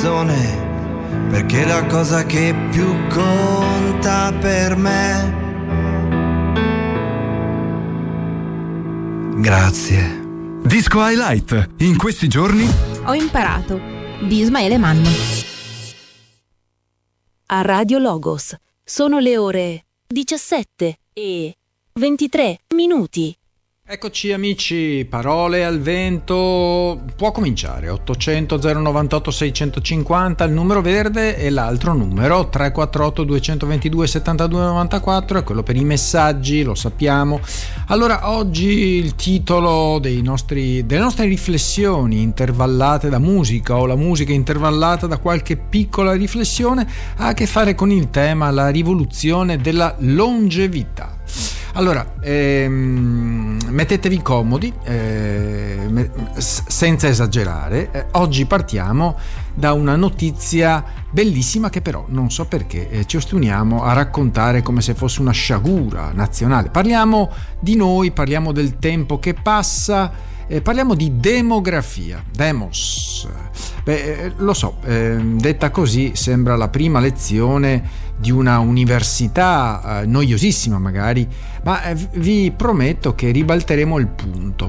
canzone, perché è la cosa che più conta per me. Grazie. Disco Highlight. In questi giorni Ho imparato di Ismaele Manno. A Radio Logos sono le ore 17:23. Eccoci amici, parole al vento, può cominciare. 800 098 650 il numero verde e l'altro numero 348 222 7294 è quello per i messaggi, lo sappiamo. Allora, oggi il titolo delle nostre riflessioni intervallate da musica, o la musica intervallata da qualche piccola riflessione, ha a che fare con il tema la rivoluzione della longevità. Allora, mettetevi comodi, senza esagerare. Oggi partiamo da una notizia bellissima che però non so perché ci ostiniamo a raccontare come se fosse una sciagura nazionale. Parliamo di noi, parliamo del tempo che passa, parliamo di demografia, demos. Lo so, detta così sembra la prima lezione di una università noiosissima magari, ma vi prometto che ribalteremo il punto.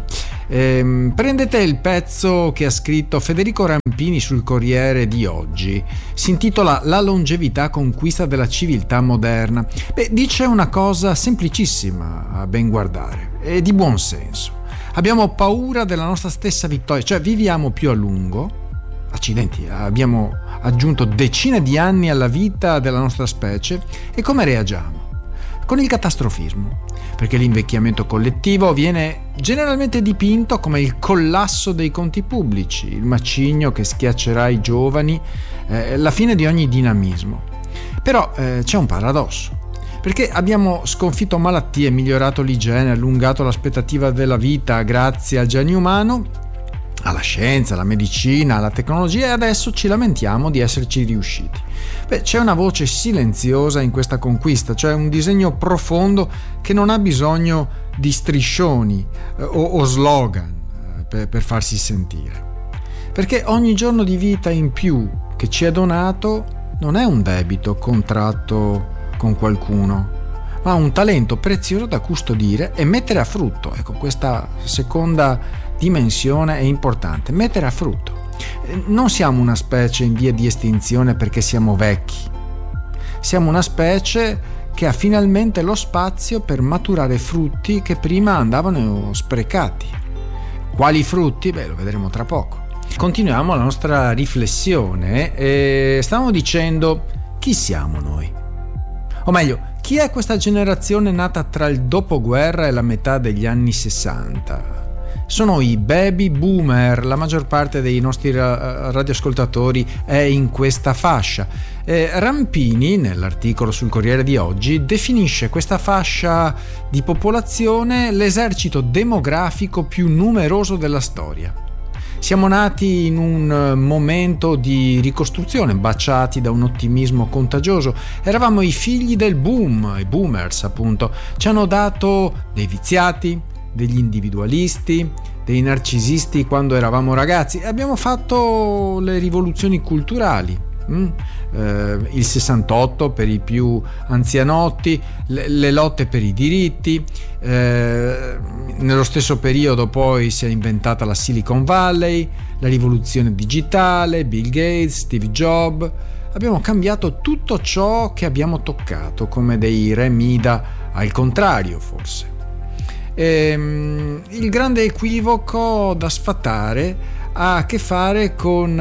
Prendete il pezzo che ha scritto Federico Rampini sul Corriere di oggi, si intitola La longevità conquista della civiltà moderna. Dice una cosa semplicissima a ben guardare e di buon senso. Abbiamo paura della nostra stessa vittoria, cioè viviamo più a lungo. Accidenti, abbiamo aggiunto decine di anni alla vita della nostra specie e come reagiamo? Con il catastrofismo, perché l'invecchiamento collettivo viene generalmente dipinto come il collasso dei conti pubblici, il macigno che schiaccerà i giovani, la fine di ogni dinamismo. Però c'è un paradosso, perché abbiamo sconfitto malattie, migliorato l'igiene, allungato l'aspettativa della vita grazie al genio umano, alla scienza, alla medicina, alla tecnologia, e adesso ci lamentiamo di esserci riusciti. C'è una voce silenziosa in questa conquista, cioè un disegno profondo che non ha bisogno di striscioni o slogan per farsi sentire. Perché ogni giorno di vita in più che ci è donato non è un debito contratto con qualcuno, ma un talento prezioso da custodire e mettere a frutto. Ecco, questa seconda dimensione è importante, mettere a frutto. Non siamo una specie in via di estinzione perché siamo vecchi, siamo una specie che ha finalmente lo spazio per maturare frutti che prima andavano sprecati. Quali frutti? Lo vedremo tra poco. Continuiamo la nostra riflessione e stavamo dicendo: chi siamo noi? O meglio, chi è questa generazione nata tra il dopoguerra e la metà degli anni 60? Sono i baby boomer, la maggior parte dei nostri radioascoltatori è in questa fascia. Rampini, nell'articolo sul Corriere di oggi, definisce questa fascia di popolazione l'esercito demografico più numeroso della storia. Siamo nati in un momento di ricostruzione, baciati da un ottimismo contagioso. Eravamo i figli del boom, i boomers appunto. Ci hanno dato dei viziati, degli individualisti, dei narcisisti quando eravamo ragazzi. Abbiamo fatto le rivoluzioni culturali, il 68 per i più anzianotti, le lotte per i diritti. Nello stesso periodo poi si è inventata la Silicon Valley, la rivoluzione digitale, Bill Gates, Steve Jobs. Abbiamo cambiato tutto ciò che abbiamo toccato, come dei re Mida al contrario forse. Il grande equivoco da sfatare ha a che fare con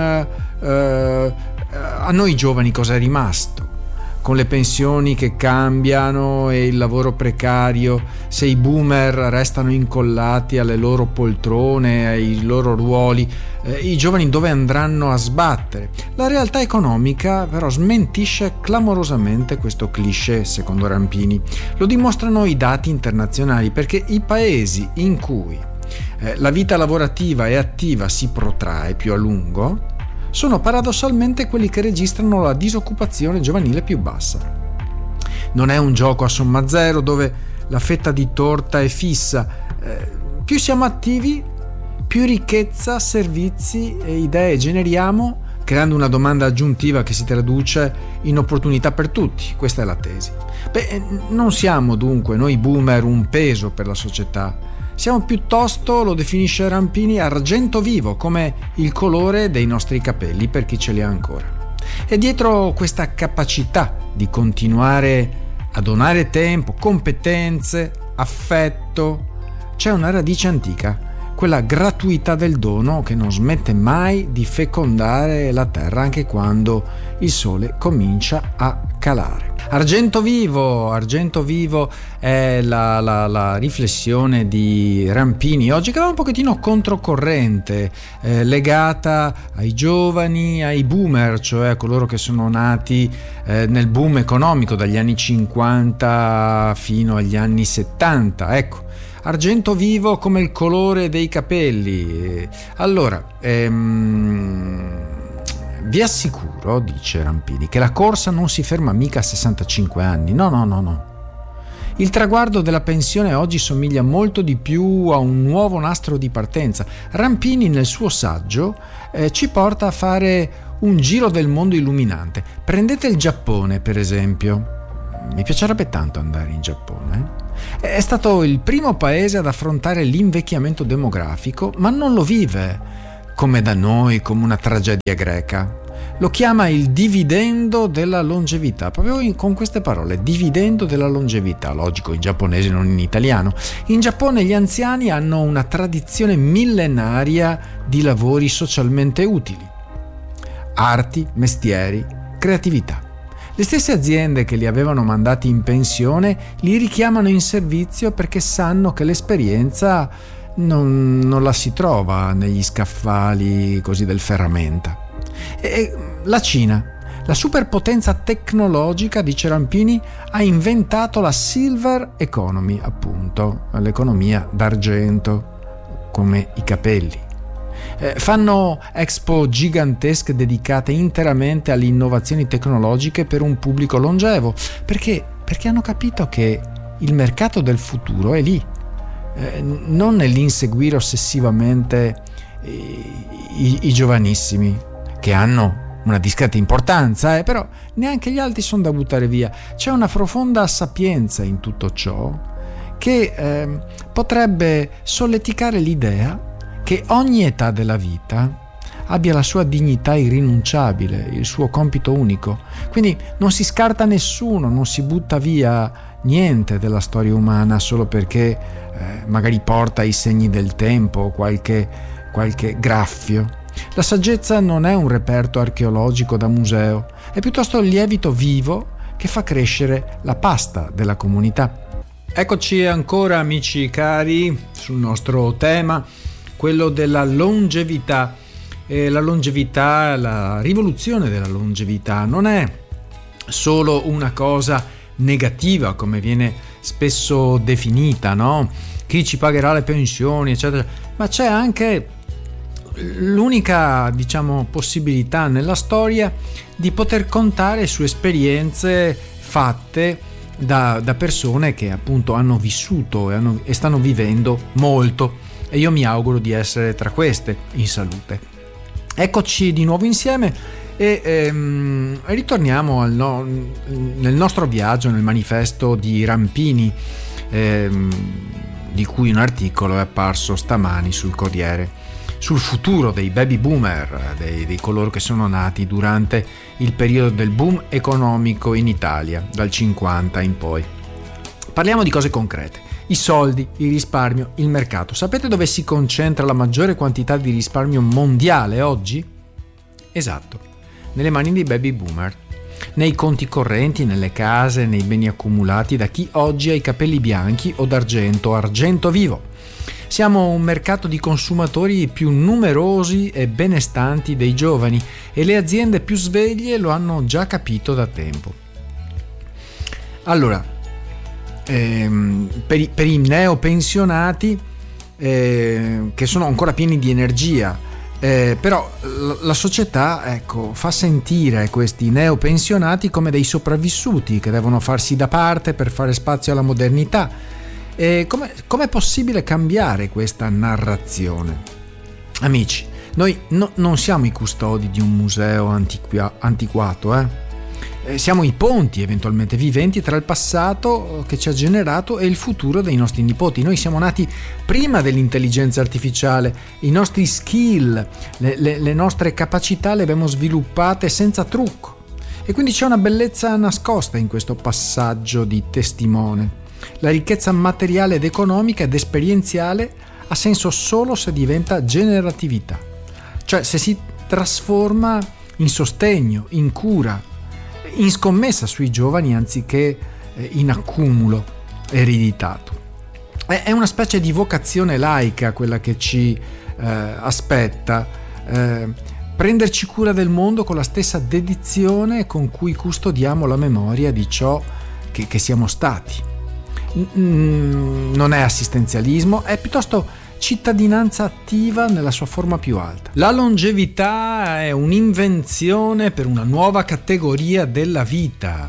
a noi giovani cosa è rimasto, con le pensioni che cambiano e il lavoro precario, se i boomer restano incollati alle loro poltrone, ai loro ruoli, i giovani dove andranno a sbattere? La realtà economica però smentisce clamorosamente questo cliché, secondo Rampini. Lo dimostrano i dati internazionali, perché i paesi in cui la vita lavorativa e attiva si protrae più a lungo sono paradossalmente quelli che registrano la disoccupazione giovanile più bassa. Non è un gioco a somma zero dove la fetta di torta è fissa. Più siamo attivi, più ricchezza, servizi e idee generiamo, creando una domanda aggiuntiva che si traduce in opportunità per tutti. Questa è la tesi. Non siamo dunque noi boomer un peso per la società, siamo piuttosto, lo definisce Rampini, argento vivo, come il colore dei nostri capelli per chi ce li ha ancora. E dietro questa capacità di continuare a donare tempo, competenze, affetto, c'è una radice antica, quella gratuità del dono che non smette mai di fecondare la terra anche quando il sole comincia a calare. Argento vivo è la riflessione di Rampini oggi, che va un pochettino controcorrente, legata ai giovani, ai boomer, cioè a coloro che sono nati nel boom economico dagli anni 50 fino agli anni 70. Ecco, argento vivo come il colore dei capelli. Allora, vi assicuro, dice Rampini, che la corsa non si ferma mica a 65 anni. No. Il traguardo della pensione oggi somiglia molto di più a un nuovo nastro di partenza. Rampini nel suo saggio ci porta a fare un giro del mondo illuminante. Prendete il Giappone, per esempio. Mi piacerebbe tanto andare in Giappone. È stato il primo paese ad affrontare l'invecchiamento demografico, ma non lo vive come da noi, come una tragedia greca. Lo chiama il dividendo della longevità, proprio con queste parole, dividendo della longevità, logico in giapponese, non in italiano. In Giappone gli anziani hanno una tradizione millenaria di lavori socialmente utili, arti, mestieri, creatività. Le stesse aziende che li avevano mandati in pensione li richiamano in servizio perché sanno che l'esperienza non la si trova negli scaffali così del ferramenta. E la Cina, la superpotenza tecnologica, dice Rampini, ha inventato la silver economy, appunto, l'economia d'argento, come i capelli. Fanno expo gigantesche dedicate interamente alle innovazioni tecnologiche per un pubblico longevo, perché hanno capito che il mercato del futuro è lì, non nell'inseguire ossessivamente i giovanissimi, che hanno una discreta importanza, però neanche gli altri sono da buttare via. C'è una profonda sapienza in tutto ciò che potrebbe solleticare l'idea che ogni età della vita abbia la sua dignità irrinunciabile, il suo compito unico. Quindi non si scarta nessuno, non si butta via niente della storia umana solo perché magari porta i segni del tempo, qualche graffio. La saggezza non è un reperto archeologico da museo, è piuttosto il lievito vivo che fa crescere la pasta della comunità. Eccoci ancora, amici cari, sul nostro tema, quello della longevità. La longevità, la rivoluzione della longevità non è solo una cosa negativa come viene spesso definita, no? Chi ci pagherà le pensioni, eccetera, ma c'è anche l'unica, possibilità nella storia di poter contare su esperienze fatte da persone che appunto hanno vissuto e stanno vivendo molto, e io mi auguro di essere tra queste, in salute. Eccoci di nuovo insieme e ritorniamo nel nostro viaggio nel manifesto di Rampini, di cui un articolo è apparso stamani sul Corriere, sul futuro dei baby boomer, di coloro che sono nati durante il periodo del boom economico in Italia, dal 50 in poi. Parliamo di cose concrete: i soldi, il risparmio, il mercato. Sapete dove si concentra la maggiore quantità di risparmio mondiale oggi? Esatto, nelle mani dei baby boomer, nei conti correnti, nelle case, nei beni accumulati da chi oggi ha i capelli bianchi o d'argento, argento vivo. Siamo un mercato di consumatori più numerosi e benestanti dei giovani, e le aziende più sveglie lo hanno già capito da tempo. Allora, per i neopensionati che sono ancora pieni di energia, però la società fa sentire questi neopensionati come dei sopravvissuti che devono farsi da parte per fare spazio alla modernità. Com'è possibile cambiare questa narrazione? Amici, Noi non siamo i custodi di un museo antiquato, siamo i ponti eventualmente viventi tra il passato che ci ha generato e il futuro dei nostri nipoti. Noi siamo nati prima dell'intelligenza artificiale, i nostri skill, le nostre capacità le abbiamo sviluppate senza trucco, e quindi c'è una bellezza nascosta in questo passaggio di testimone. La ricchezza materiale ed economica ed esperienziale ha senso solo se diventa generatività, cioè se si trasforma in sostegno, in cura, in scommessa sui giovani anziché in accumulo ereditato. È una specie di vocazione laica quella che ci aspetta, prenderci cura del mondo con la stessa dedizione con cui custodiamo la memoria di ciò che siamo stati. Non è assistenzialismo, è piuttosto cittadinanza attiva nella sua forma più alta. La longevità è un'invenzione per una nuova categoria della vita.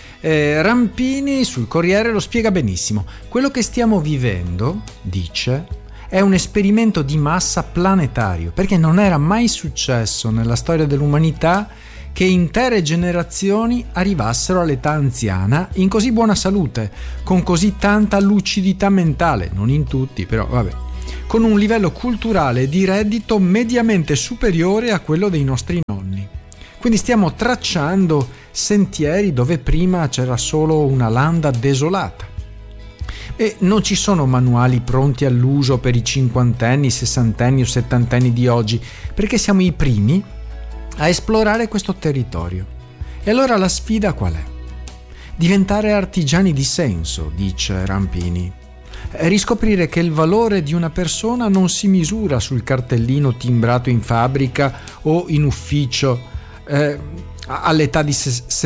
Rampini sul Corriere lo spiega benissimo. Quello che stiamo vivendo, dice, è un esperimento di massa planetario, perché non era mai successo nella storia dell'umanità che intere generazioni arrivassero all'età anziana in così buona salute, con così tanta lucidità mentale, non in tutti, però vabbè, con un livello culturale e di reddito mediamente superiore a quello dei nostri nonni. Quindi stiamo tracciando sentieri dove prima c'era solo una landa desolata. E non ci sono manuali pronti all'uso per i cinquantenni, sessantenni o settantenni di oggi, perché siamo i primi a esplorare questo territorio. E allora la sfida qual è? Diventare artigiani di senso, dice Rampini. Riscoprire che il valore di una persona non si misura sul cartellino timbrato in fabbrica o in ufficio all'età di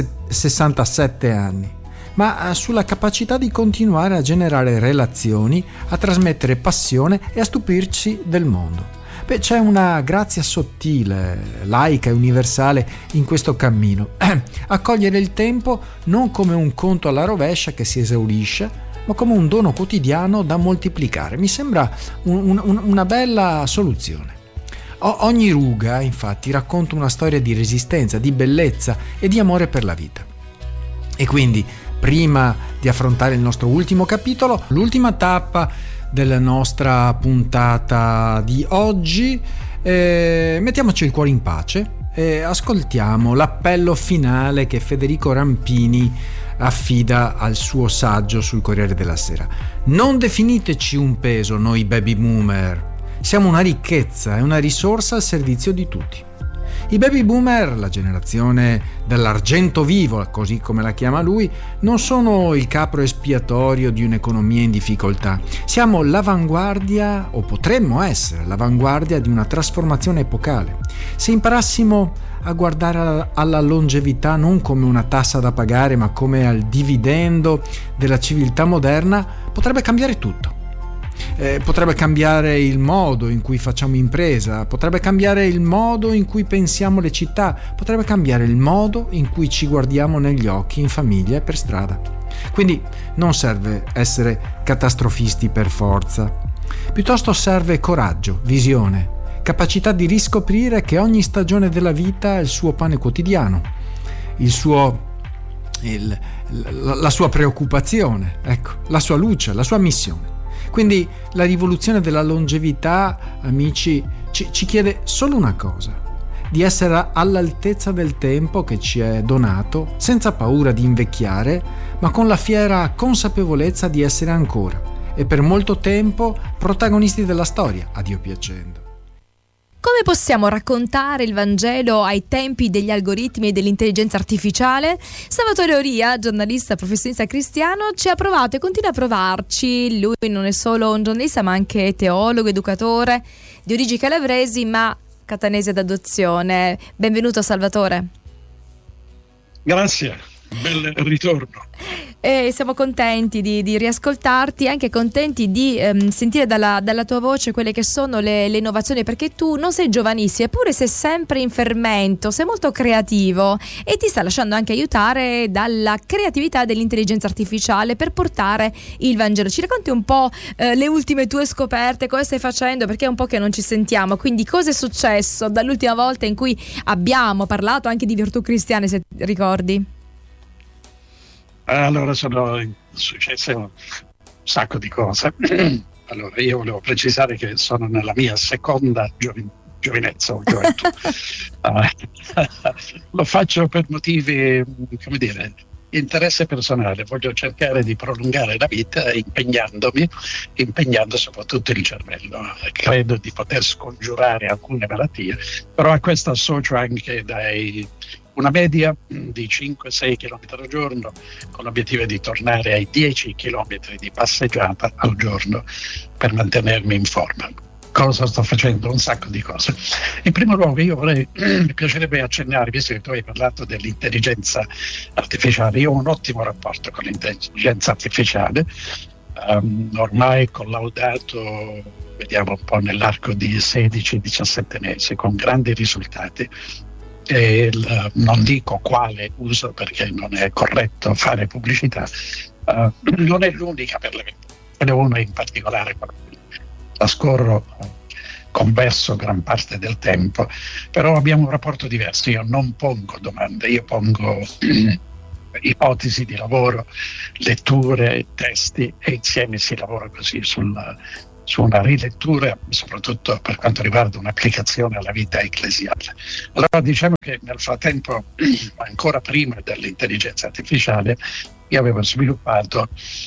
67 anni, ma sulla capacità di continuare a generare relazioni, a trasmettere passione e a stupirci del mondo. C'è una grazia sottile, laica e universale in questo cammino. Accogliere il tempo non come un conto alla rovescia che si esaurisce, ma come un dono quotidiano da moltiplicare. Mi sembra una bella soluzione. Ogni ruga, infatti, racconta una storia di resistenza, di bellezza e di amore per la vita. E quindi, prima di affrontare il nostro ultimo capitolo, l'ultima tappa della nostra puntata di oggi, mettiamoci il cuore in pace e ascoltiamo l'appello finale che Federico Rampini affida al suo saggio sul Corriere della Sera. Non definiteci un peso noi baby boomer, siamo una ricchezza e una risorsa al servizio di tutti. I baby boomer, la generazione dell'argento vivo, così come la chiama lui, non sono il capro espiatorio di un'economia in difficoltà. Siamo l'avanguardia, o potremmo essere l'avanguardia di una trasformazione epocale. Se imparassimo a guardare alla longevità non come una tassa da pagare, ma come al dividendo della civiltà moderna, potrebbe cambiare tutto. Potrebbe cambiare il modo in cui facciamo impresa, potrebbe cambiare il modo in cui pensiamo le città, potrebbe cambiare il modo in cui ci guardiamo negli occhi in famiglia e per strada. Quindi non serve essere catastrofisti per forza, piuttosto serve coraggio, visione, capacità di riscoprire che ogni stagione della vita ha il suo pane quotidiano, la sua preoccupazione, ecco, la sua luce, la sua missione. Quindi la rivoluzione della longevità, amici, ci chiede solo una cosa: di essere all'altezza del tempo che ci è donato, senza paura di invecchiare, ma con la fiera consapevolezza di essere ancora e per molto tempo protagonisti della storia, a Dio piacendo. Come possiamo raccontare il Vangelo ai tempi degli algoritmi e dell'intelligenza artificiale? Salvatore Oria, giornalista professionista cristiano, ci ha provato e continua a provarci. Lui non è solo un giornalista, ma anche teologo, educatore, di origini calabresi, ma catanese d'adozione. Benvenuto Salvatore. Grazie, bel ritorno. e siamo contenti di riascoltarti, anche contenti di sentire dalla tua voce quelle che sono le innovazioni, perché tu non sei giovanissimo, eppure sei sempre in fermento, sei molto creativo e ti sta lasciando anche aiutare dalla creatività dell'intelligenza artificiale per portare il Vangelo. Ci racconti un po' le ultime tue scoperte, cosa stai facendo, perché è un po' che non ci sentiamo, quindi cosa è successo dall'ultima volta in cui abbiamo parlato anche di virtù cristiane, se ricordi? Allora, sono successe un sacco di cose. Allora, io volevo precisare che sono nella mia seconda giovinezza o gioventù. Lo faccio per motivi, come dire, interesse personale. Voglio cercare di prolungare la vita impegnando soprattutto il cervello. Credo di poter scongiurare alcune malattie, però a questo associo anche una media di 5-6 km al giorno, con l'obiettivo di tornare ai 10 km di passeggiata al giorno per mantenermi in forma. Cosa sto facendo? Un sacco di cose. In primo luogo mi piacerebbe accennare, visto che tu hai parlato dell'intelligenza artificiale, io ho un ottimo rapporto con l'intelligenza artificiale, ormai collaudato, vediamo un po', nell'arco di 16-17 mesi, con grandi risultati. E non dico quale uso perché non è corretto fare pubblicità, non è l'unica per le vite, ce n'è una in particolare, la scorro converso gran parte del tempo, però abbiamo un rapporto diverso. Io non pongo domande, io pongo ipotesi di lavoro, letture, testi, e insieme si lavora così su una rilettura, soprattutto per quanto riguarda un'applicazione alla vita ecclesiale. Allora, diciamo che nel frattempo, ancora prima dell'intelligenza artificiale, io avevo sviluppato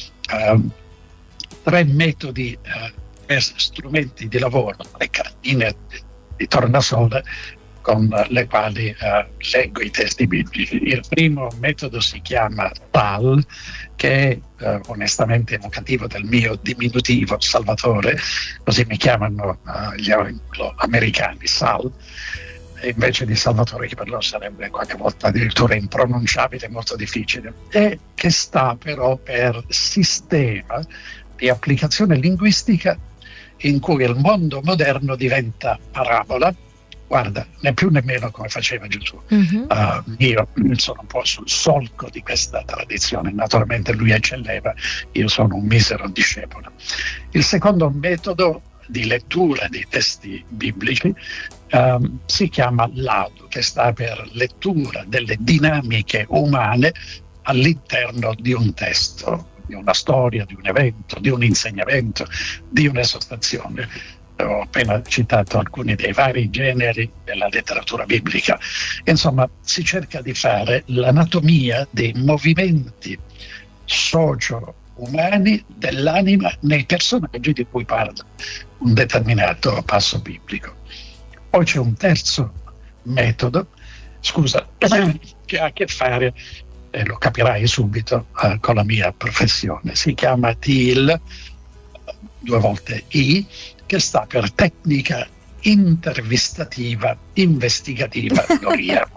3 metodi e strumenti di lavoro, le cartine di tornasole con le quali leggo i testi biblici. Il primo metodo si chiama SAL, che è onestamente evocativo del mio diminutivo Salvatore, così mi chiamano gli anglo-americani, SAL, e invece di Salvatore, che per loro sarebbe qualche volta addirittura impronunciabile, molto difficile, e che sta però per sistema di applicazione linguistica in cui il mondo moderno diventa parabola. Guarda, né più né meno come faceva Gesù. Io sono un po' sul solco di questa tradizione, naturalmente lui eccelleva, io sono un misero discepolo. Il secondo metodo di lettura dei testi biblici si chiama LAUD, che sta per lettura delle dinamiche umane all'interno di un testo, di una storia, di un evento, di un insegnamento, di un'esortazione. Ho appena citato alcuni dei vari generi della letteratura biblica. Insomma, si cerca di fare l'anatomia dei movimenti socio-umani dell'anima nei personaggi di cui parla un determinato passo biblico. Poi c'è un terzo metodo, che ha a che fare, e lo capirai subito, con la mia professione. Si chiama TIL, 2 volte I, che sta per tecnica intervistativa investigativa Loria,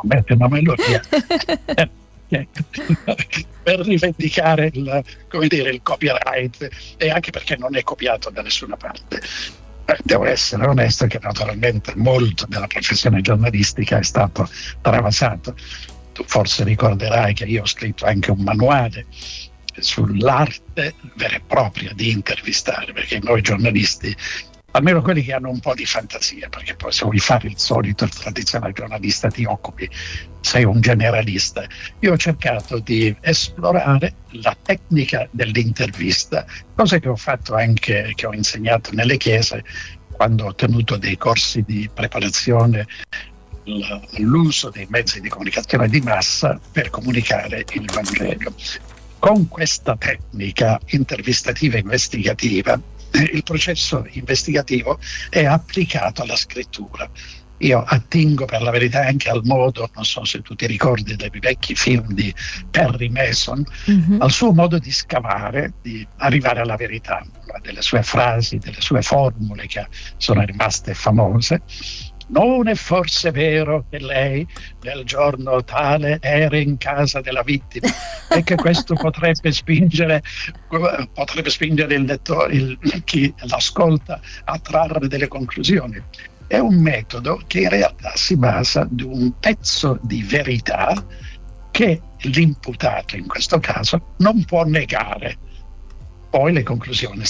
per rivendicare il copyright, e anche perché non è copiato da nessuna parte. Devo essere onesto che naturalmente molto della professione giornalistica è stato travasato. Tu forse ricorderai che io ho scritto anche un manuale sull'arte vera e propria di intervistare, perché noi giornalisti, almeno quelli che hanno un po' di fantasia, perché poi se vuoi fare il solito, il tradizionale giornalista, ti occupi, sei un generalista. Io ho cercato di esplorare la tecnica dell'intervista, cosa che ho fatto anche, che ho insegnato nelle chiese quando ho tenuto dei corsi di preparazione, l'uso dei mezzi di comunicazione di massa per comunicare il Vangelo. Con questa tecnica intervistativa investigativa, il processo investigativo è applicato alla scrittura. Io attingo per la verità anche al modo, non so se tu ti ricordi dei vecchi film di Perry Mason, al suo modo di scavare, di arrivare alla verità, delle sue frasi, delle sue formule che sono rimaste famose. Non è forse vero che lei nel giorno tale era in casa della vittima e che questo potrebbe spingere il lettore, chi l'ascolta, a trarre delle conclusioni. È un metodo che in realtà si basa su un pezzo di verità che l'imputato in questo caso non può negare. Poi le conclusioni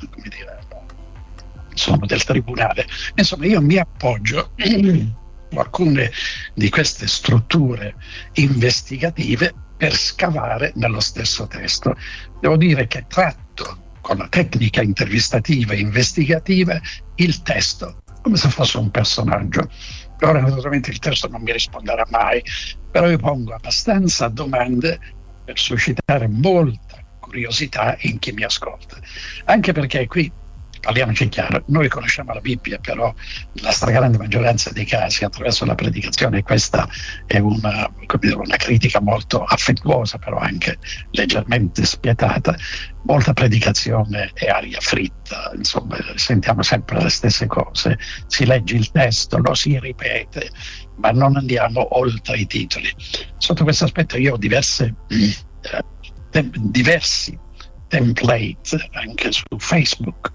sono del tribunale. Insomma, io mi appoggio a alcune di queste strutture investigative per scavare nello stesso testo. Devo dire che tratto con la tecnica intervistativa e investigativa il testo come se fosse un personaggio. Ora naturalmente il testo non mi risponderà mai, però io pongo abbastanza domande per suscitare molta curiosità in chi mi ascolta, anche perché qui, parliamoci chiaro, noi conosciamo la Bibbia, però la stragrande maggioranza dei casi attraverso la predicazione, questa è una critica molto affettuosa, però anche leggermente spietata, molta predicazione è aria fritta, insomma sentiamo sempre le stesse cose, si legge il testo, lo si ripete, ma non andiamo oltre i titoli. Sotto questo aspetto io ho diversi template anche su Facebook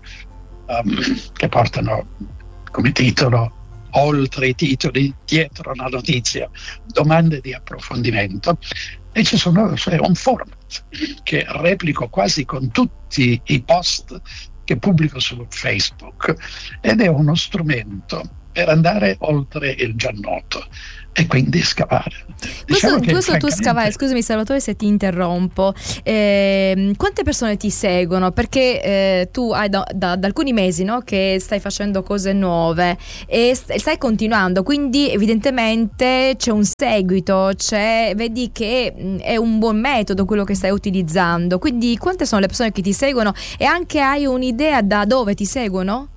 che portano come titolo, oltre i titoli, dietro la notizia, domande di approfondimento, e c'è un format che replico quasi con tutti i post che pubblico su Facebook, ed è uno strumento per andare oltre il già noto e quindi scavare. Questo tu scavare, scusami Salvatore se ti interrompo, quante persone ti seguono? Perché tu hai da alcuni mesi, no, che stai facendo cose nuove e stai continuando, quindi evidentemente c'è un seguito, vedi che è un buon metodo quello che stai utilizzando, quindi quante sono le persone che ti seguono e anche hai un'idea da dove ti seguono?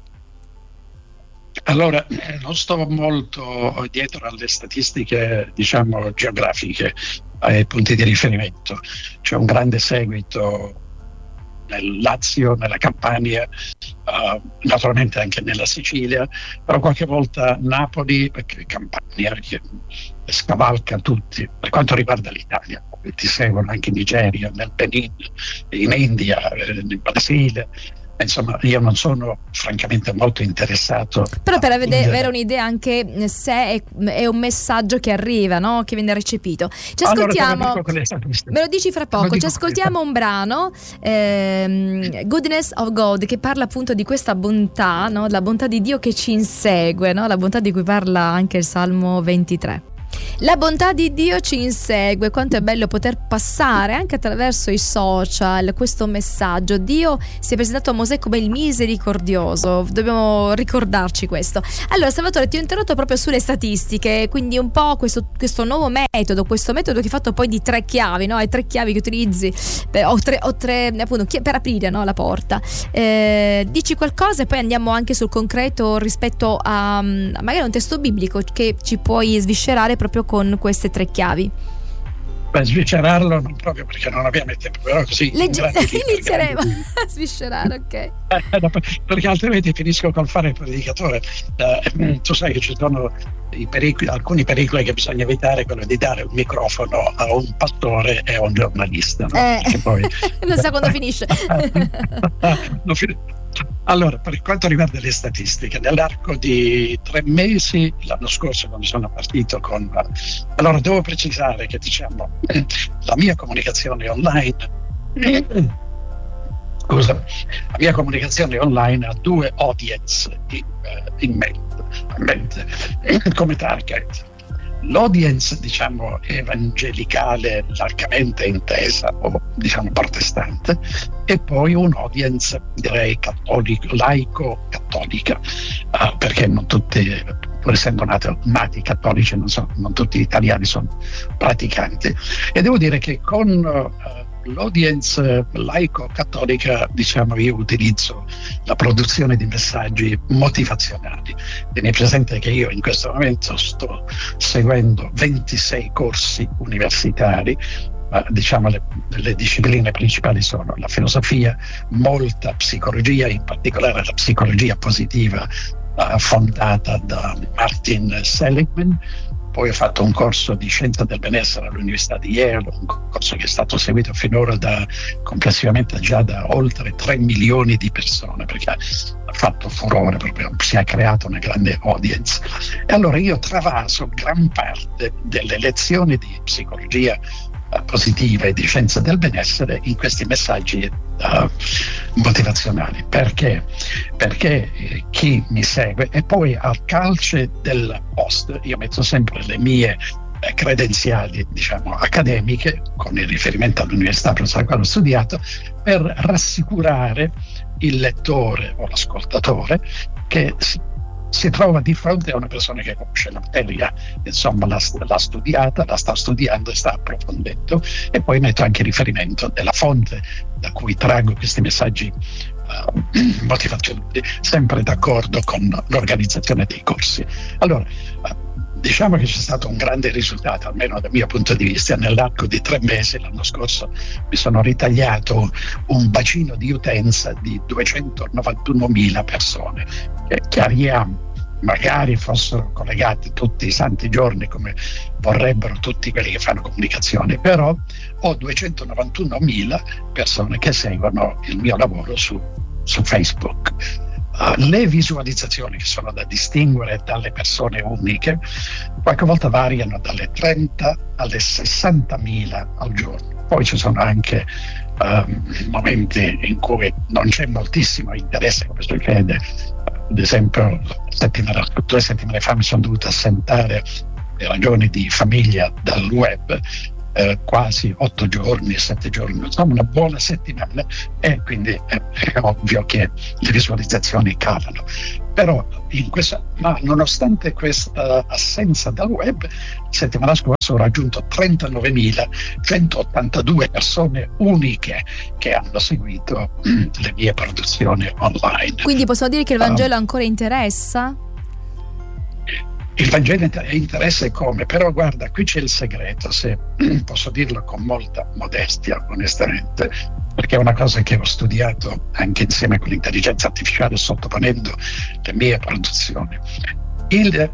Allora, non sto molto dietro alle statistiche, diciamo, geografiche, ai punti di riferimento. C'è un grande seguito nel Lazio, nella Campania, naturalmente anche nella Sicilia, però qualche volta Napoli, perché Campania che scavalca tutti. Per quanto riguarda l'Italia, ti seguono anche in Nigeria, nel Benin, in India, in Brasile. Insomma, io non sono francamente molto interessato. Però per avere un'idea anche se è un messaggio che arriva, no? Che viene recepito. Ci ascoltiamo, me lo dici fra poco, ci ascoltiamo un brano, Goodness of God, che parla appunto di questa bontà, no? La bontà di Dio che ci insegue, no? La bontà di cui parla anche il Salmo 23. La bontà di Dio ci insegue, quanto è bello poter passare anche attraverso i social questo messaggio. Dio si è presentato a Mosè come il misericordioso, dobbiamo ricordarci questo. Allora Salvatore, ti ho interrotto proprio sulle statistiche, quindi un po' questo nuovo metodo, questo metodo che è fatto poi di 3 chiavi, no? Hai 3 chiavi che utilizzi o tre appunto per aprire, no, la porta. Dici qualcosa e poi andiamo anche sul concreto rispetto a magari un testo biblico che ci puoi sviscerare proprio con queste 3 chiavi. Per sviscerarlo non proprio, perché non abbiamo tempo, però così inizieremo a sviscerare, ok? Perché altrimenti finisco col fare il predicatore. Tu sai che ci sono alcuni pericoli che bisogna evitare, quello di dare un microfono a un pastore e a un giornalista, no? Poi non sa quando finisce. Allora, per quanto riguarda le statistiche, nell'arco di 3 mesi l'anno scorso, quando sono partito allora devo precisare che, diciamo, la mia comunicazione online ha 2 audience in mente come target. L'audience, diciamo, evangelicale largamente intesa, o diciamo protestante, e poi un'audience, direi, laico-cattolica, perché non tutti, pur essendo nati cattolici, non tutti gli italiani sono praticanti. E devo dire che con l'audience laico-cattolica, diciamo, io utilizzo la produzione di messaggi motivazionali. Tieni presente che io in questo momento sto seguendo 26 corsi universitari. Diciamo le discipline principali sono la filosofia, molta psicologia, in particolare la psicologia positiva fondata da Martin Seligman. Poi ho fatto un corso di scienza del benessere all'Università di Yale, un corso che è stato seguito finora complessivamente già da oltre 3 milioni di persone, perché ha fatto furore, proprio si è creata una grande audience. E allora io travaso gran parte delle lezioni di psicologia positiva e di scienza del benessere in questi messaggi motivazionali. Perché chi mi segue, e poi al calce del post io metto sempre le mie credenziali, diciamo, accademiche, con il riferimento all'università presso la quale ho studiato, per rassicurare il lettore o l'ascoltatore che si trova di fronte a una persona che conosce la materia, insomma l'ha studiata, la sta studiando e sta approfondendo, e poi metto anche riferimento della fonte da cui traggo questi messaggi motivazionali, sempre d'accordo con l'organizzazione dei corsi. Allora, diciamo che c'è stato un grande risultato, almeno dal mio punto di vista. Nell'arco di 3 mesi l'anno scorso mi sono ritagliato un bacino di utenza di 291.000 persone, che chiariamo, magari fossero collegati tutti i santi giorni come vorrebbero tutti quelli che fanno comunicazione, però ho 291.000 persone che seguono il mio lavoro su Facebook. Le visualizzazioni, che sono da distinguere dalle persone uniche, qualche volta variano dalle 30 alle 60.000 al giorno. Poi ci sono anche momenti in cui non c'è moltissimo interesse, come succede. Ad esempio, 2 settimane fa mi sono dovuto assentare per ragioni di famiglia dal web, quasi 8 giorni, 7 giorni, insomma una buona settimana, e quindi è ovvio che le visualizzazioni calano. Però ma nonostante questa assenza dal web, la settimana scorsa ho raggiunto 39.182 persone uniche che hanno seguito le mie produzioni online. Quindi possiamo dire che il Vangelo ancora interessa? Il Vangelo interessa come, però guarda, qui c'è il segreto, se posso dirlo con molta modestia, onestamente, perché è una cosa che ho studiato anche insieme con l'intelligenza artificiale, sottoponendo le mie produzioni. Il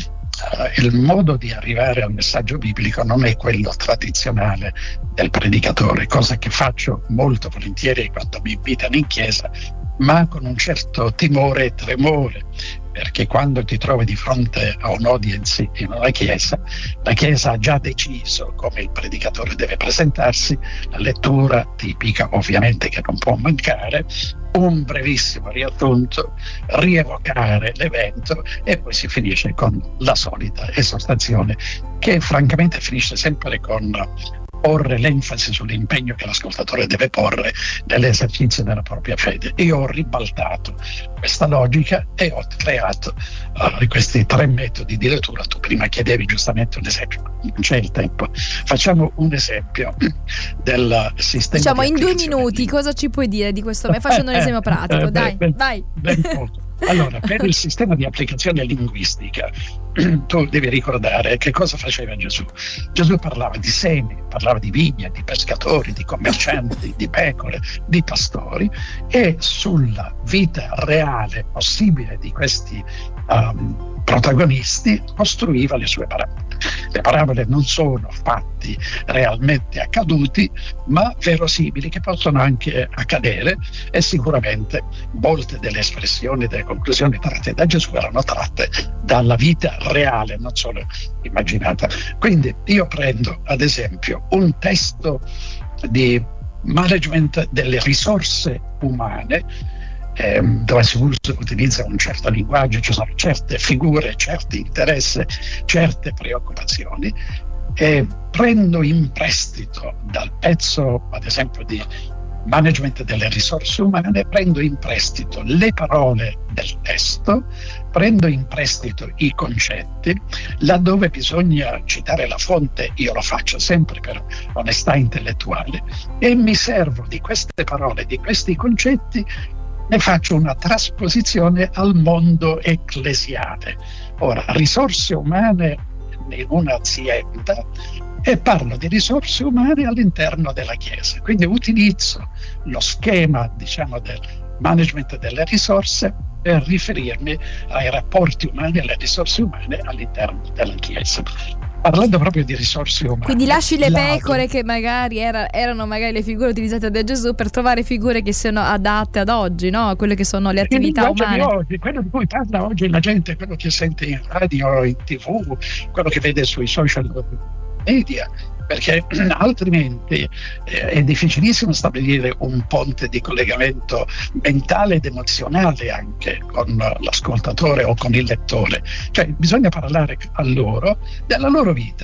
modo di arrivare al messaggio biblico non è quello tradizionale del predicatore, cosa che faccio molto volentieri quando mi invitano in chiesa, ma con un certo timore e tremore, perché quando ti trovi di fronte a un audience in una chiesa, la chiesa ha già deciso come il predicatore deve presentarsi, la lettura tipica ovviamente che non può mancare, un brevissimo riassunto, rievocare l'evento, e poi si finisce con la solita esortazione, che francamente finisce sempre con porre l'enfasi sull'impegno che l'ascoltatore deve porre nell'esercizio della propria fede. Io ho ribaltato questa logica e ho creato questi 3 metodi di lettura. Tu prima chiedevi giustamente un esempio, non c'è il tempo. Facciamo un esempio del sistema. Diciamo in 2 minuti, cosa ci puoi dire di questo? Facendo un esempio pratico, dai, vai. Allora, per il sistema di applicazione linguistica, tu devi ricordare che cosa faceva Gesù. Gesù parlava di semi, parlava di vigne, di pescatori, di commercianti, di pecore, di pastori, e sulla vita reale possibile di questi protagonisti costruiva le sue parabole. Le parabole non sono fatti realmente accaduti, ma verosimili, che possono anche accadere, e sicuramente molte delle espressioni, delle conclusioni tratte da Gesù erano tratte dalla vita reale, non solo immaginata. Quindi io prendo ad esempio un testo di management delle risorse umane, dove si utilizza un certo linguaggio, ci sono certe figure, certi interessi, certe preoccupazioni, e prendo in prestito dal pezzo, ad esempio, di management delle risorse umane, prendo in prestito le parole del testo, prendo in prestito i concetti, laddove bisogna citare la fonte io lo faccio sempre per onestà intellettuale, e mi servo di queste parole, di questi concetti, ne faccio una trasposizione al mondo ecclesiale. Ora, risorse umane in un'azienda, e parlo di risorse umane all'interno della Chiesa. Quindi utilizzo lo schema, diciamo, del management delle risorse per riferirmi ai rapporti umani e alle risorse umane all'interno della Chiesa. Parlando proprio di risorse umane. Quindi lasci le pecore che magari erano magari le figure utilizzate da Gesù per trovare figure che siano adatte ad oggi, no? Quelle che sono le attività umane. Oggi, quello di cui parla oggi la gente, quello che sente in radio, in TV, quello che vede sui social media, perché altrimenti è difficilissimo stabilire un ponte di collegamento mentale ed emozionale anche con l'ascoltatore o con il lettore. Cioè bisogna parlare a loro della loro vita.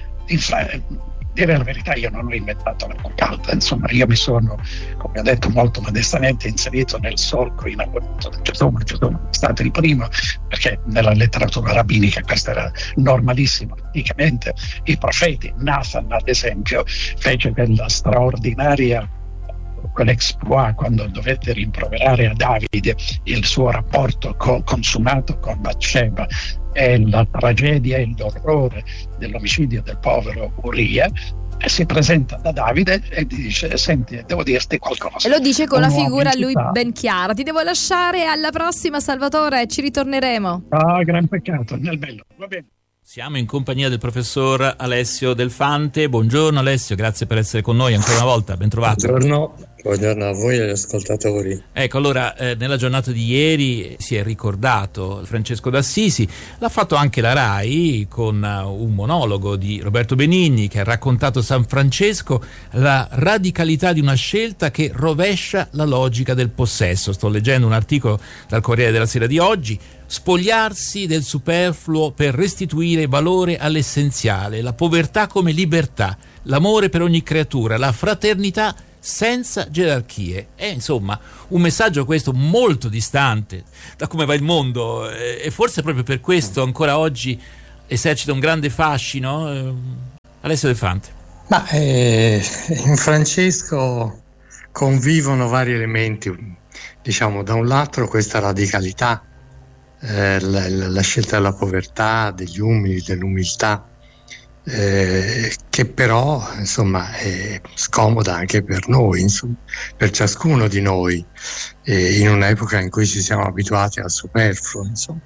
Dire la verità, io non ho inventato l'acqua calda, insomma io mi sono, come ho detto molto modestamente, inserito nel solco inaugurato da Gesù, ma Gesù è stato il primo, perché nella letteratura rabbinica questo era normalissimo. Anticamente i profeti, Nathan ad esempio, fece della straordinaria quell'exploit quando dovette rimproverare a Davide il suo rapporto consumato con Batsheba e la tragedia e l'orrore dell'omicidio del povero Uria, e si presenta da Davide e dice: senti, devo dirti qualcosa. E lo dice con una figura a lui ben chiara. Ti devo lasciare, alla prossima Salvatore, ci ritorneremo. Gran peccato, nel bello, va bene. Siamo in compagnia del professor Alessio Del Fante. Buongiorno Alessio, grazie per essere con noi ancora una volta, ben trovato. Buongiorno a voi e agli ascoltatori. Ecco, allora, nella giornata di ieri si è ricordato Francesco d'Assisi, l'ha fatto anche la RAI con un monologo di Roberto Benigni che ha raccontato San Francesco, la radicalità di una scelta che rovescia la logica del possesso. Sto leggendo un articolo dal Corriere della Sera di oggi. Spogliarsi del superfluo per restituire valore all'essenziale, la povertà come libertà, l'amore per ogni creatura, la fraternità senza gerarchie. È insomma un messaggio questo molto distante da come va il mondo, e forse proprio per questo ancora oggi esercita un grande fascino. Alessio Del Fante. Ma in Francesco convivono vari elementi, diciamo, da un lato questa radicalità, la scelta della povertà, degli umili, dell'umiltà, che però insomma è scomoda anche per noi, insomma, per ciascuno di noi, in un'epoca in cui ci siamo abituati al superfluo, insomma.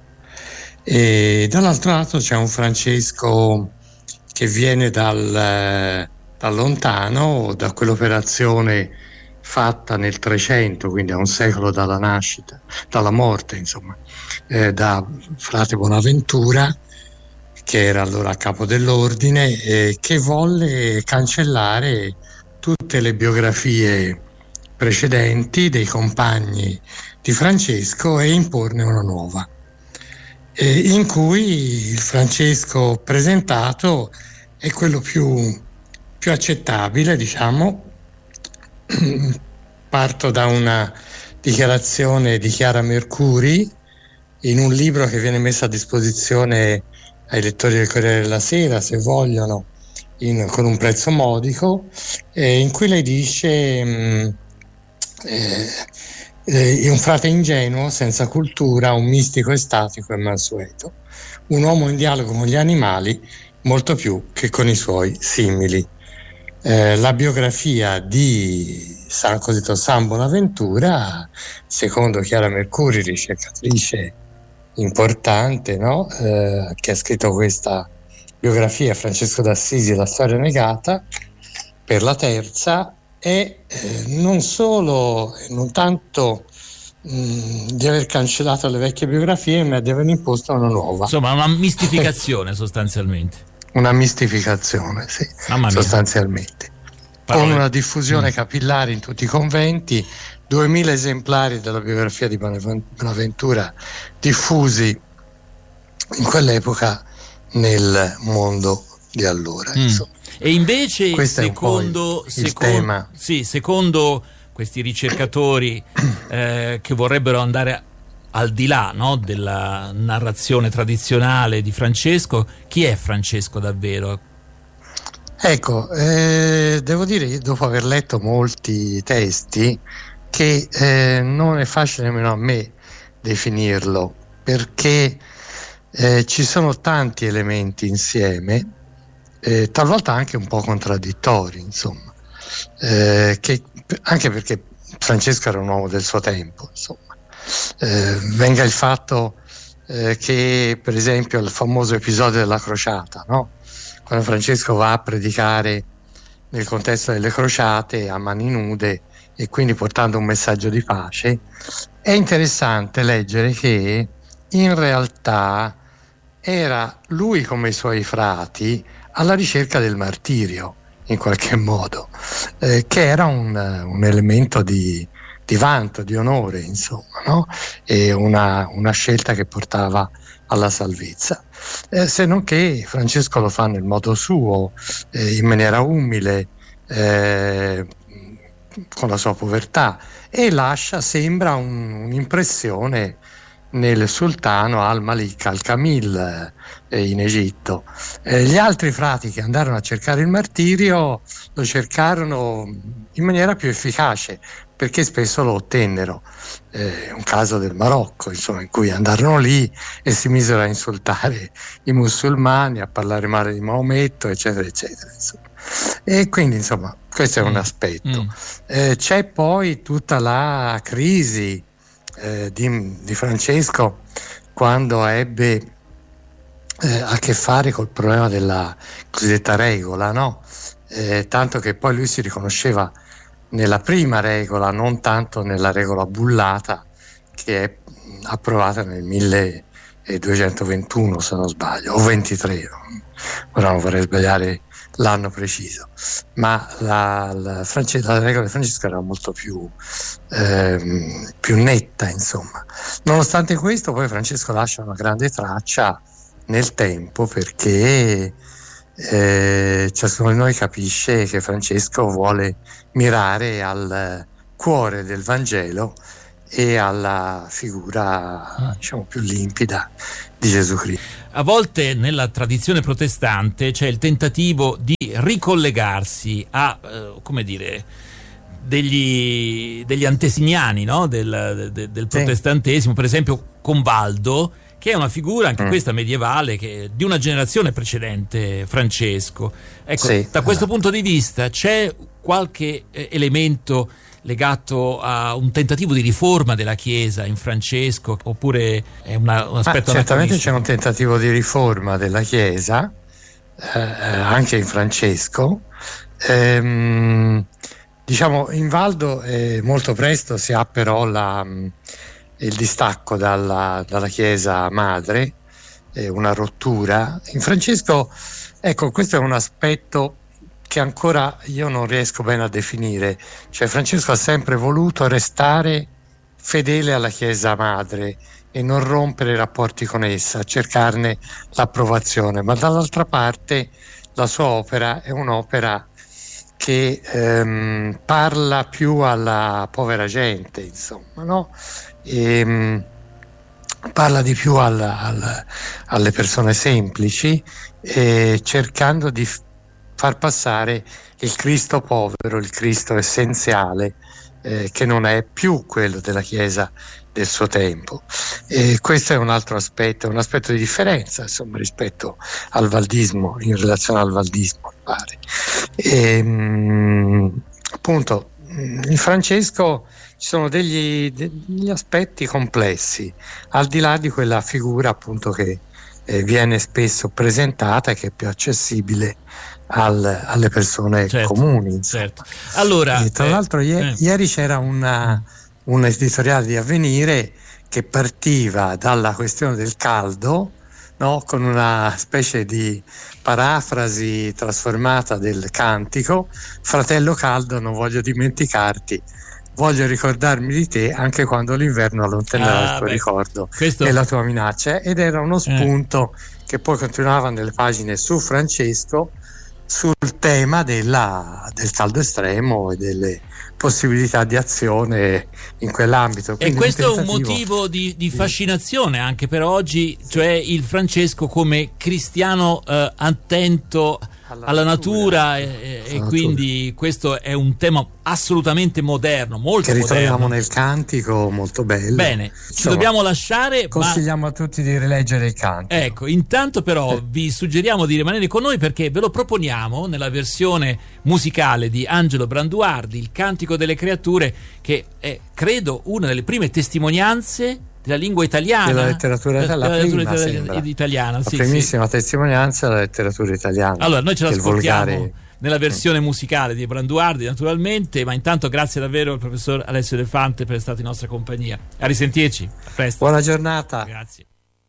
E dall'altro lato c'è un Francesco che viene da lontano, da quell'operazione fatta nel 300, quindi a un secolo dalla nascita, dalla morte, insomma, da frate Bonaventura, che era allora a capo dell'ordine, che volle cancellare tutte le biografie precedenti dei compagni di Francesco e imporne una nuova, in cui il Francesco presentato è quello più accettabile, diciamo. Parto da una dichiarazione di Chiara Mercuri in un libro che viene messo a disposizione ai lettori del Corriere della Sera, se vogliono, con un prezzo modico, in cui lei dice un frate ingenuo, senza cultura, un mistico estatico e mansueto, un uomo in dialogo con gli animali molto più che con i suoi simili. La biografia di San Bonaventura, secondo Chiara Mercuri, ricercatrice importante, no? Che ha scritto questa biografia, Francesco d'Assisi, la storia negata, per la terza, è non tanto di aver cancellato le vecchie biografie, ma di aver imposto una nuova. Insomma, una mistificazione sostanzialmente. Una mistificazione, sì, sostanzialmente. Con una diffusione capillare in tutti i conventi, 2000 esemplari della biografia di Bonaventura diffusi in quell'epoca nel mondo di allora. E invece, secondo questi ricercatori che vorrebbero andare al di là, no, della narrazione tradizionale di Francesco, chi è Francesco davvero? Ecco, devo dire, dopo aver letto molti testi, che non è facile nemmeno a me definirlo, perché ci sono tanti elementi insieme, talvolta anche un po' contraddittori, insomma, anche perché Francesco era un uomo del suo tempo, insomma. venga il fatto che, per esempio, il famoso episodio della crociata, no? Quando Francesco va a predicare nel contesto delle crociate a mani nude e quindi portando un messaggio di pace, è interessante leggere che in realtà era lui, come i suoi frati, alla ricerca del martirio, in qualche modo, che era un elemento di vanto, di onore, insomma, no? E una scelta che portava alla salvezza. Se non che Francesco lo fa nel modo suo, in maniera umile, con la sua povertà, e lascia, sembra, un'impressione nel sultano al-Malik al-Kamil in Egitto. Gli altri frati che andarono a cercare il martirio lo cercarono in maniera più efficace, perché spesso lo ottennero. Un caso del Marocco, insomma, in cui andarono lì e si misero a insultare i musulmani, a parlare male di Maometto, eccetera, eccetera, insomma. E quindi, insomma, questo è un aspetto. C'è poi tutta la crisi di Francesco quando ebbe a che fare col problema della cosiddetta regola, no? Tanto che poi lui si riconosceva nella prima regola, non tanto nella regola bullata, che è approvata nel 1221, se non sbaglio, o 23, ora non vorrei sbagliare l'anno preciso, ma la regola di Francesco era molto più netta, insomma. Nonostante questo, poi Francesco lascia una grande traccia nel tempo, perché ciascuno di noi capisce che Francesco vuole mirare al cuore del Vangelo e alla figura, diciamo, più limpida di Gesù Cristo. A volte nella tradizione protestante c'è il tentativo di ricollegarsi a, come dire, degli antesignani, no? del protestantesimo, per esempio con Valdo, che è una figura anche questa medievale, che di una generazione precedente Francesco. Ecco, da questo punto di vista c'è qualche elemento legato a un tentativo di riforma della Chiesa in Francesco, oppure è un aspetto certamente c'è un tentativo di riforma della Chiesa anche in Francesco. Diciamo, in Valdo molto presto si ha però il distacco dalla Chiesa madre, una rottura. In Francesco, ecco, questo è un aspetto che ancora io non riesco bene a definire. Cioè, Francesco ha sempre voluto restare fedele alla Chiesa madre e non rompere i rapporti con essa, cercarne l'approvazione, ma dall'altra parte la sua opera è un'opera che parla più alla povera gente, insomma, no? Parla di più alle persone semplici, cercando di far passare il Cristo povero, il Cristo essenziale, che non è più quello della Chiesa del suo tempo. Questo è un altro aspetto, un aspetto di differenza, insomma, rispetto al valdismo, in relazione al valdismo, mi pare. Appunto, in Francesco ci sono degli aspetti complessi, al di là di quella figura, appunto, che viene spesso presentata e che è più accessibile alle persone comuni. Certo. Allora, tra l'altro ieri c'era un editoriale di Avvenire che partiva dalla questione del caldo, no? Con una specie di parafrasi trasformata del cantico: fratello caldo, non voglio dimenticarti, voglio ricordarmi di te anche quando l'inverno allontanerà il tuo ricordo e la tua minaccia. Ed era uno spunto che poi continuava nelle pagine su Francesco, sul tema del caldo estremo e delle possibilità di azione in quell'ambito. Quindi e questo è un motivo di fascinazione anche per oggi, cioè il Francesco come cristiano attento alla natura e quindi questo è un tema assolutamente moderno, molto che ritroviamo moderno nel cantico, molto bello. Bene, ci dobbiamo lasciare, consigliamo a tutti di rileggere il cantico. Ecco, intanto però vi suggeriamo di rimanere con noi, perché ve lo proponiamo nella versione musicale di Angelo Branduardi, il Cantico delle Creature, che è, credo, una delle prime testimonianze della lingua italiana, della letteratura italiana, la sì, primissima testimonianza della letteratura italiana. Allora noi ce l'ascoltiamo volgare... nella versione musicale di Branduardi, naturalmente, ma intanto grazie davvero al professor Alessio Delfante per essere stato in nostra compagnia. A risentirci, a presto. Buona giornata. Grazie.